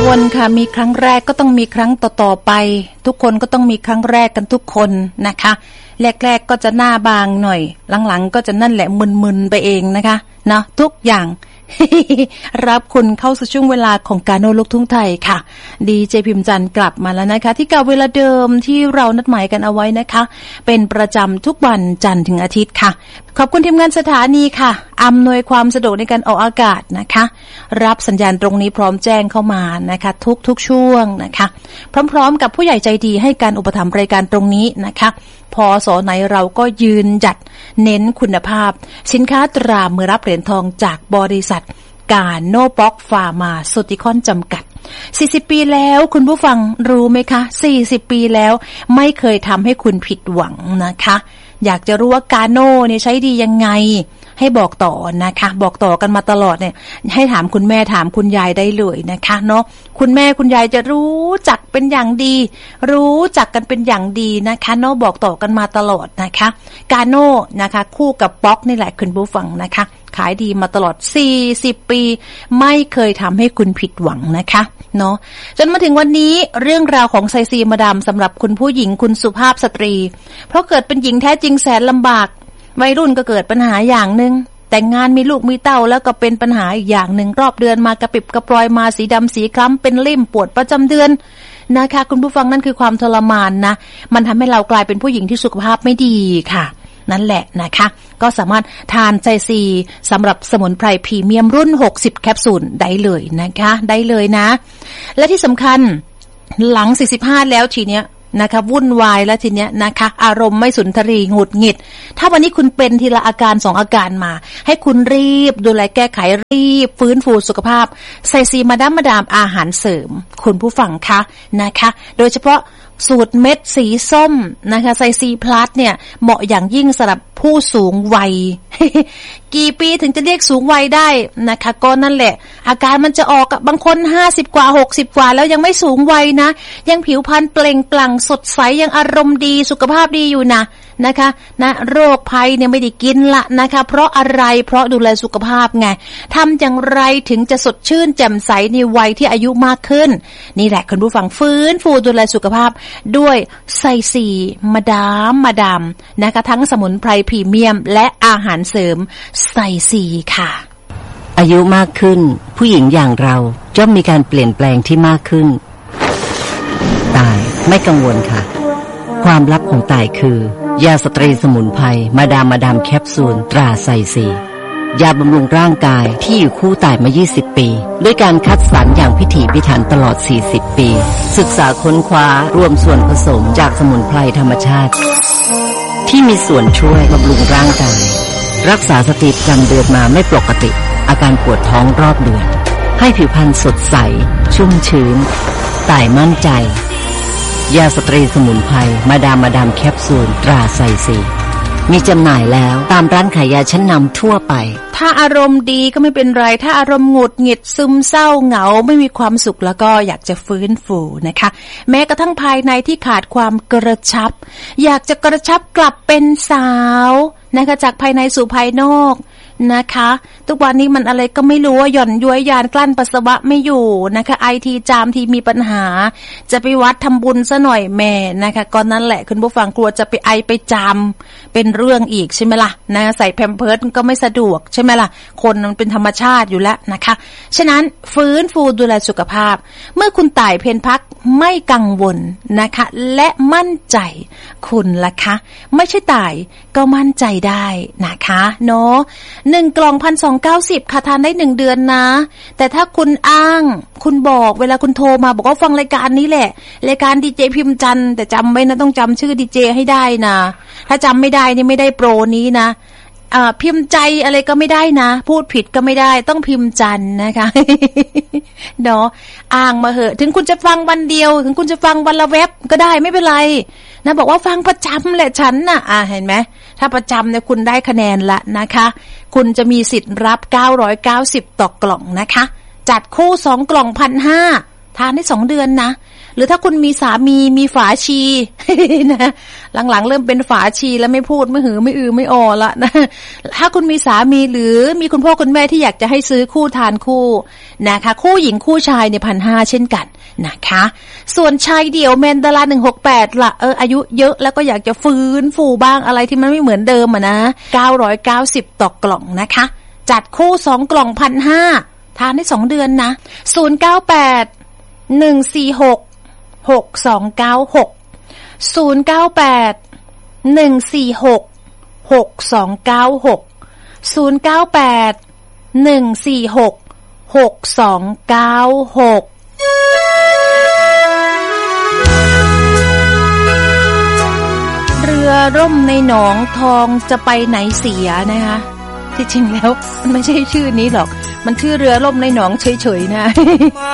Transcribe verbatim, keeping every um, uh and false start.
วนค่ะมีครั้งแรกก็ต้องมีครั้งต่อๆไปทุกคนก็ต้องมีครั้งแรกกันทุกคนนะคะแรกๆก็จะหน้าบางหน่อยหลังๆก็จะนั่นแหละมึนๆไปเองนะคะเนาะทุกอย่าง รับคุณเข้าสู่ช่วงเวลาของกาโนลูกทุ่งไทยค่ะดีเจพิมจันทร์กลับมาแล้วนะคะที่เก่าเวลาเดิมที่เรานัดหมายกันเอาไว้นะคะเป็นประจำทุกวันจันทร์ถึงอาทิตย์ค่ะขอบคุณทีมงานสถานีค่ะอำนวยความสะดวกในการออกอากาศนะคะรับสัญญาณตรงนี้พร้อมแจ้งเข้ามานะคะทุกๆช่วงนะคะพร้อมๆกับผู้ใหญ่ใจดีให้การอุปถัมภ์รายการตรงนี้นะคะพอสอไหนเราก็ยืนหยัดเน้นคุณภาพสินค้าตรามือรับเหรียญทองจากบริษัทกาโนบ็อกฟาร์มาสุติคอนจำกัดสี่สิบปีแล้วคุณผู้ฟังรู้ไหมคะสี่สิบปีแล้วไม่เคยทำให้คุณผิดหวังนะคะอยากจะรู้ว่ากาโน่เนี่ยใช้ดียังไงให้บอกต่อนะคะบอกต่อกันมาตลอดเนี่ยให้ถามคุณแม่ถามคุณยายได้เลยนะคะเนาะคุณแม่คุณยายจะรู้จักเป็นอย่างดีรู้จักกันเป็นอย่างดีนะคะเนาะบอกต่อกันมาตลอดนะคะกาโน่นะคะคู่กับป๊อกนี่แหละคุณผู้ฟังนะคะขายดีมาตลอดสี่สิบปีไม่เคยทำให้คุณผิดหวังนะคะเนาะจนมาถึงวันนี้เรื่องราวของไซซีมาดามสำหรับคุณผู้หญิงคุณสุภาพสตรีเพราะเกิดเป็นหญิงแท้จริงแสนลำบากวัยรุ่นก็เกิดปัญหาอย่างนึงแต่งงานมีลูกมีเต้าแล้วก็เป็นปัญหาอีกอย่างนึงรอบเดือนมากระปิบกระปลอยมาสีดำสีคล้ำเป็นลิ่มปวดประจำเดือนนะคะคุณผู้ฟังนั่นคือความทรมานนะมันทำให้เรากลายเป็นผู้หญิงที่สุขภาพไม่ดีค่ะนั่นแหละนะคะก็สามารถทานไซซีสำหรับสมุนไพรพรีเมียมรุ่นหกสิบแคปซูลได้เลยนะคะได้เลยนะและที่สำคัญหลังสี่สิบห้าแล้วทีเนี้ยนะคะวุ่นวายแล้วทีเนี้ยนะคะอารมณ์ไม่สุนทรีหงุดหงิดถ้าวันนี้คุณเป็นทีละอาการสองอาการมาให้คุณรีบดูแลแก้ไขรีบฟื้นฟูสุขภาพไซซีมาดามมาดามอาหารเสริมคุณผู้ฟังคะนะคะโดยเฉพาะสูตรเม็ดสีส้มนะคะไซซีพลัสเนี่ยเหมาะอย่างยิ่งสำหรับผู้สูงวัย กี่ปีถึงจะเรียกสูงวัยได้นะคะก็นั่นแหละอาการมันจะออกบางคนห้าสิบกว่าหกสิบกว่าแล้วยังไม่สูงวัยนะยังผิวพรรณเปล่งปลั่งสดใสยังอารมณ์ดีสุขภาพดีอยู่นะนะคะนะโรคภัยเนี่ยไม่ได้กินละนะคะเพราะอะไรเพราะดูแลสุขภาพไงทำอย่างไรถึงจะสดชื่นแจ่มใสในวัยที่อายุมากขึ้นนี่แหละคุณผู้ฟังฟื้นฟูดูแลสุขภาพด้วยไซซีมาดามมาดามนะคะทั้งสมุนไพรพรีเมียมและอาหารเสริมไซซีค่ะอายุมากขึ้นผู้หญิงอย่างเราย่อมมีการเปลี่ยนแปลงที่มากขึ้นตายไม่กังวลค่ะความลับของตายคือยาสตรีสมุนไพรมาดามมาดามแคปซูลตราไซซียาบำรุงร่างกายที่อยู่คู่ตายมายี่สิบปีด้วยการคัดสรรอย่างพิถีพิถันตลอดสี่สิบปีศึกษาค้นคว้ารวมส่วนผสมจากสมุนไพรธรรมชาติที่มีส่วนช่วยบำรุงร่างกายรักษาสติประจำเดือนมาไม่ปกติอาการปวดท้องรอบเดือนให้ผิวพรรณสดใสชุ่มชื้นตายมั่นใจยาสตรีสมุนไพรมาดามมาดามแคปซูลตราไซซีมีจำหน่ายแล้วตามร้านขายยาชั้นนำทั่วไปถ้าอารมณ์ดีก็ไม่เป็นไรถ้าอารมณ์หงุดหงิดซึมเศร้าเหงาไม่มีความสุขแล้วก็อยากจะฟื้นฟูนะคะแม้กระทั่งภายในที่ขาดความกระชับอยากจะกระชับกลับเป็นสาวนะคะจากภายในสู่ภายนอกนะคะทุกวันนี้มันอะไรก็ไม่รู้ว่าหย่อนย้วยยานกลั้นปัสสาวะไม่อยู่นะคะไอทีจามทีมีปัญหาจะไปวัดทำบุญซะหน่อยแม่นะคะก่อนนั้นแหละคุณผู้ฟังกลัวจะไปไอไปจามเป็นเรื่องอีกใช่ไหมล่ะนะใส่แพมเพิร์สก็ไม่สะดวกใช่ไหมล่ะคนมันเป็นธรรมชาติอยู่แล้วนะคะฉะนั้นฟื้นฟูดูแลสุขภาพเมื่อคุณต่ายเพนพักไม่กังวลนะคะและมั่นใจคุณล่ะคะไม่ใช่ต่ายก็มั่นใจได้นะคะเนาะหนึ่งกล่อง หนึ่งพันสองร้อยเก้าสิบ ค่ะทานได้หนึ่งเดือนนะแต่ถ้าคุณอ้างคุณบอกเวลาคุณโทรมาบอกว่าฟังรายการนี้แหละรายการดีเจพิมจันทร์แต่จำไว้นะต้องจำชื่อดีเจให้ได้นะถ้าจำไม่ได้นี่ไม่ได้โปรนี้นะอ่าพิมพ์ใจอะไรก็ไม่ได้นะพูดผิดก็ไม่ได้ต้องพิมพ์จันนะคะเนาะอ้างมาเหอะถึงคุณจะฟังวันเดียวถึงคุณจะฟังวันละเว็บก็ได้ไม่เป็นไรนะบอกว่าฟังประจำแหละฉันน่ะอ่าเห็นไหมถ้าประจำเนี่ยคุณได้คะแนนละนะคะคุณจะมีสิทธิ์รับเก้าร้อยเก้าสิบต่อกล่องนะคะจัดคู่สองกล่อง หนึ่งพันห้าร้อยทานได้สองเดือนนะหรือถ้าคุณมีสามีมีฝาชี นะหลังๆเริ่มเป็นฝาชีแล้วไม่พูดไม่หือไม่อือไม่ออละนะถ้าคุณมีสามีหรือมีคุณพ่อคุณแม่ที่อยากจะให้ซื้อคู่ทานคู่นะคะคู่หญิงคู่ชายเนี่ยพันห้าเช่นกันนะคะส่วนชายเดี่ยวเมนดาราหนึ่งหกแปดละเอออายุเยอะแล้วก็อยากจะฟื้นฟูบ้างอะไรที่มันไม่เหมือนเดิมอ่ะนะเก้าร้อยเก้าสิบต่อกล่องนะคะจัดคู่สองกล่องพันห้าทานได้สองเดือนนะศูนย์เก้าแปดหนึ่งสี่หกหกสองเก้าหก ศูนย์เก้าแปดหนึ่งสี่หกหกสองเก้าหก ศูนย์เก้าแปดหนึ่งสี่หกหกสองเก้าหกเรือร่มในหนองทองจะไปไหนเสียนะคะที่จริงแล้วมันไม่ใช่ชื่อนี้หรอกมันชื่อเรือล่มในหนองเฉยๆนะ